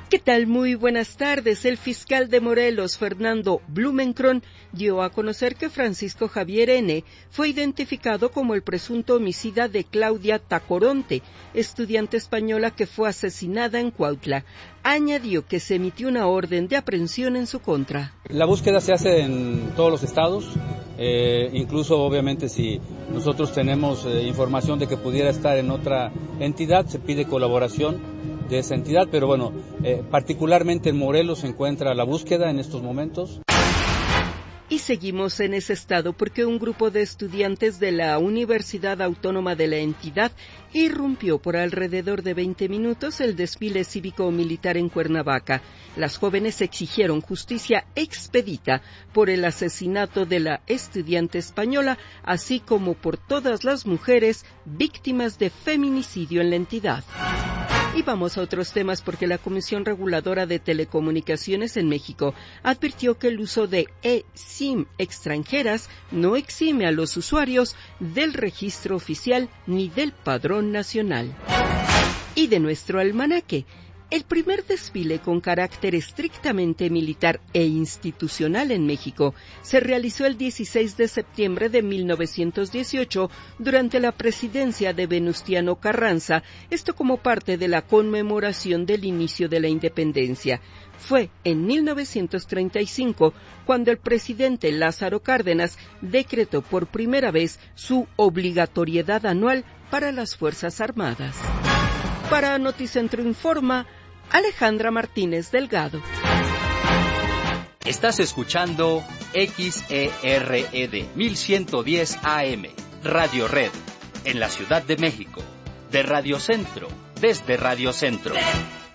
¿Qué tal? Muy buenas tardes. El fiscal de Morelos, Fernando Blumenkron, dio a conocer que Francisco Javier N. fue identificado como el presunto homicida de Claudia Tacoronte, estudiante española que fue asesinada en Cuautla. Añadió que se emitió una orden de aprehensión en su contra. La búsqueda se hace en todos los estados, incluso obviamente si nosotros tenemos información de que pudiera estar en otra entidad, se pide colaboración de esa entidad, pero bueno, particularmente en Morelos se encuentra la búsqueda en estos momentos. Y seguimos en ese estado porque un grupo de estudiantes de la Universidad Autónoma de la entidad irrumpió por alrededor de 20 minutos el desfile cívico-militar en Cuernavaca. Las jóvenes exigieron justicia expedita por el asesinato de la estudiante española, así como por todas las mujeres víctimas de feminicidio en la entidad. Y vamos a otros temas porque la Comisión Reguladora de Telecomunicaciones en México advirtió que el uso de eSIM extranjeras no exime a los usuarios del registro oficial ni del padrón nacional. Y de nuestro almanaque, el primer desfile con carácter estrictamente militar e institucional en México se realizó el 16 de septiembre de 1918 durante la presidencia de Venustiano Carranza, esto como parte de la conmemoración del inicio de la independencia. Fue en 1935 cuando el presidente Lázaro Cárdenas decretó por primera vez su obligatoriedad anual para las Fuerzas Armadas. Para Noticentro Informa, Alejandra Martínez Delgado. Estás escuchando XERED 1110 AM, Radio Red, en la Ciudad de México, de Radio Centro, desde Radio Centro.